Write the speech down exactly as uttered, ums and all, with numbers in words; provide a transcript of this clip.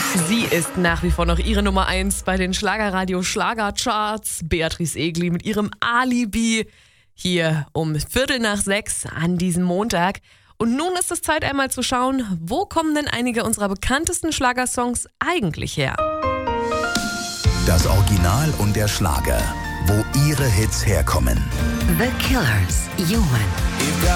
Sie ist nach wie vor noch ihre Nummer eins bei den Schlagerradio Schlagercharts. Beatrice Egli mit ihrem Alibi hier um Viertel nach sechs an diesem Montag. Und nun ist es Zeit, einmal zu schauen, wo kommen denn einige unserer bekanntesten Schlagersongs eigentlich her? Das Original und der Schlager, wo ihre Hits herkommen. The Killers, Human.